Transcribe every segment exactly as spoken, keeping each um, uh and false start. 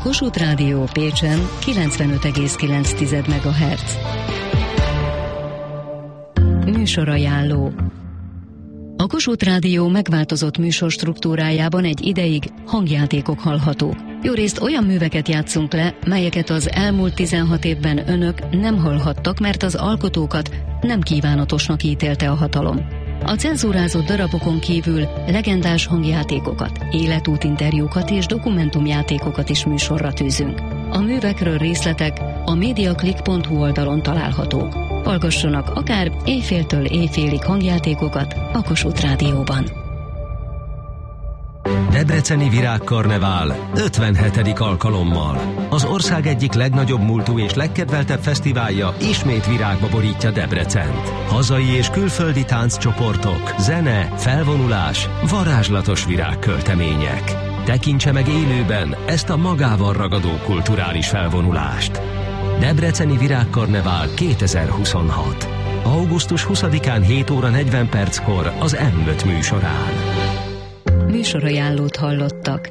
Kossuth Rádió Pécsen kilencvenöt egész kilenc megahertz. Műsorajánló. A Kossuth Rádió megváltozott műsorstruktúrájában egy ideig hangjátékok hallhatók. Jórészt olyan műveket játszunk le, melyeket az elmúlt tizenhat évben önök nem hallhattak, mert az alkotókat nem kívánatosnak ítélte a hatalom. A cenzúrázott darabokon kívül legendás hangjátékokat, életútinterjúkat és dokumentumjátékokat is műsorra tűzünk. A művekről részletek a mediaclick pont hu oldalon találhatók. Hallgassanak akár éjféltől éjfélig hangjátékokat a Kossuth Rádióban. Debreceni Virágkarnevál ötvenhetedik alkalommal. Az ország egyik legnagyobb múltú és legkedveltebb fesztiválja ismét virágba borítja Debrecent. Hazai és külföldi tánccsoportok, zene, felvonulás, varázslatos virágköltemények. Tekintse meg élőben ezt a magával ragadó kulturális felvonulást. Debreceni Virágkarnevál kétezer-huszonhat. augusztus huszadikán hét óra negyven perckor az em öt műsorán. Műsorajánlót hallottak.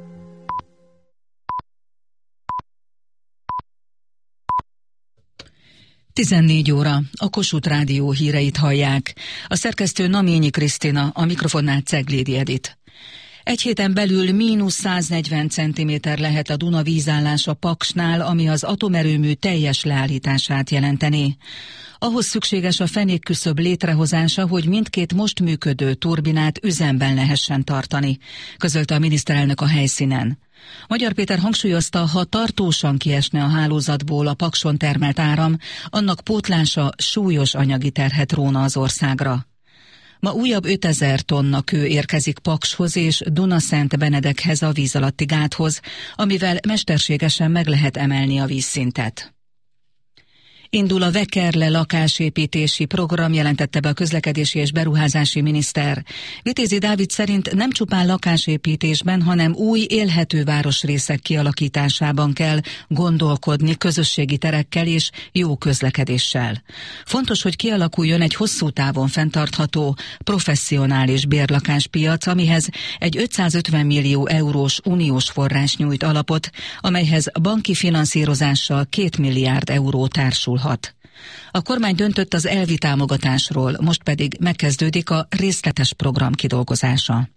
tizennégy óra, a Kossuth Rádió híreit hallják. A szerkesztő Naményi Krisztina, a mikrofonnál Ceglédi Edit. Egy héten belül mínusz száznegyven centiméter lehet a Duna vízállása Paksnál, ami az atomerőmű teljes leállítását jelenteni. Ahhoz szükséges a fenékküszöb létrehozása, hogy mindkét most működő turbinát üzemben lehessen tartani, közölte a miniszterelnök a helyszínen. Magyar Péter hangsúlyozta, ha tartósan kiesne a hálózatból a Pakson termelt áram, annak pótlása súlyos anyagi terhet róna az országra. Ma újabb ötezer tonna kő érkezik Pakshoz és Dunaszent Benedekhez a víz alatti gáthoz, amivel mesterségesen meg lehet emelni a vízszintet. Indul a Vekerle lakásépítési program, jelentette be a közlekedési és beruházási miniszter. Vitézi Dávid szerint nem csupán lakásépítésben, hanem új élhető városrészek kialakításában kell gondolkodni közösségi terekkel és jó közlekedéssel. Fontos, hogy kialakuljon egy hosszú távon fenntartható, professzionális bérlakáspiac, amihez egy ötszázötven millió eurós uniós forrás nyújt alapot, amelyhez banki finanszírozással két milliárd euró társul. A kormány döntött az elvi támogatásról, most pedig megkezdődik a részletes program kidolgozása.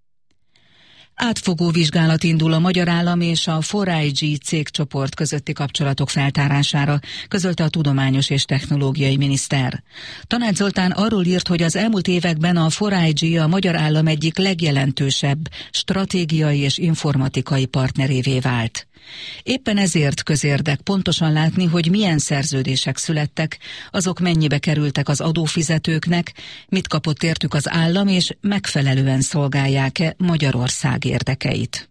Átfogó vizsgálat indul a Magyar Állam és a négy i gé cégcsoport közötti kapcsolatok feltárására, közölte a Tudományos és Technológiai Miniszter. Tanács Zoltán arról írt, hogy az elmúlt években a négy i gé a Magyar Állam egyik legjelentősebb stratégiai és informatikai partnerévé vált. Éppen ezért közérdek pontosan látni, hogy milyen szerződések születtek, azok mennyibe kerültek az adófizetőknek, mit kapott értük az állam, és megfelelően szolgálják-e Magyarország érdekeit.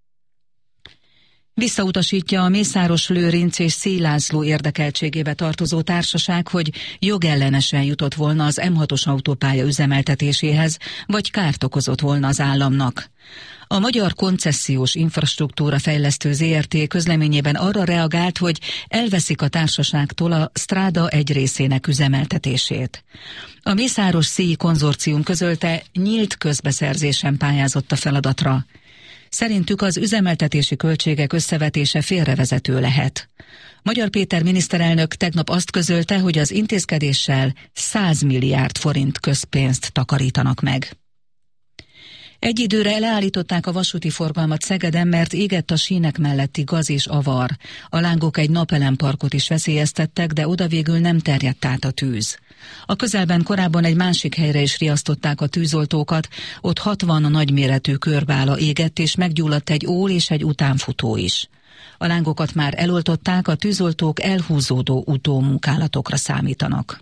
Visszautasítja a Mészáros Lőrinc és Szély László érdekeltségébe tartozó társaság, hogy jogellenesen jutott volna az em hatos autópálya üzemeltetéséhez, vagy kárt okozott volna az államnak. A Magyar Koncesziós Infrastruktúra Fejlesztő zé er té közleményében arra reagált, hogy elveszik a társaságtól a Stráda egy részének üzemeltetését. A Mészáros-Szély konzorcium közölte, nyílt közbeszerzésen pályázott a feladatra. Szerintük az üzemeltetési költségek összevetése félrevezető lehet. Magyar Péter miniszterelnök tegnap azt közölte, hogy az intézkedéssel száz milliárd forint közpénzt takarítanak meg. Egy időre leállították a vasúti forgalmat Szegeden, mert égett a sínek melletti gaz és avar. A lángok egy napelemparkot is veszélyeztettek, de oda végül nem terjedt át a tűz. A közelben korábban egy másik helyre is riasztották a tűzoltókat, ott hatvan nagyméretű körbála égett, és meggyulladt egy ól és egy utánfutó is. A lángokat már eloltották, a tűzoltók elhúzódó utómunkálatokra számítanak.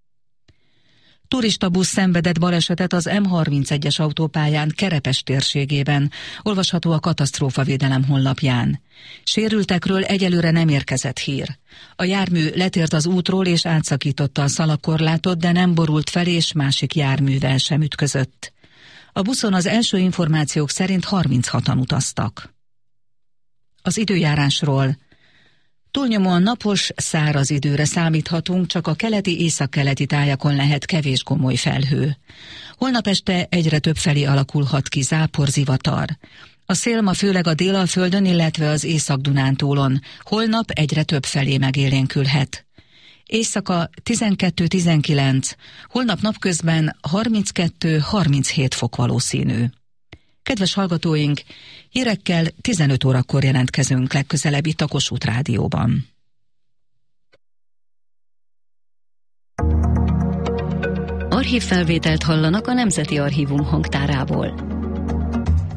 Turistabusz szenvedett balesetet az em harmincegyes autópályán Kerepes térségében, olvasható a katasztrófavédelem honlapján. Sérültekről egyelőre nem érkezett hír. A jármű letért az útról és átszakította a szalagkorlátot, de nem borult fel és másik járművel sem ütközött. A buszon az első információk szerint harminchatan utaztak. Az időjárásról. Túlnyomóan napos, száraz időre számíthatunk, csak a keleti-északkeleti tájakon lehet kevés gomoly felhő. Holnap este egyre több felé alakulhat ki záporzivatar. A szél ma főleg a Délalföldön, illetve az Észak-Dunántúlon, holnap egyre több felé megélénkülhet. Éjszaka tizenkettő-tizenkilenc, holnap napközben harminckettő-harminchét fok valószínű. Kedves hallgatóink, hírekkel tizenöt órakor jelentkezünk legközelebb itt a Kossuth Rádióban. Archívfelvételt hallanak a Nemzeti Archívum hangtárából.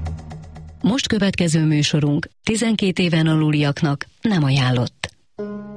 Most következő műsorunk tizenkét éven aluliaknak nem ajánlott.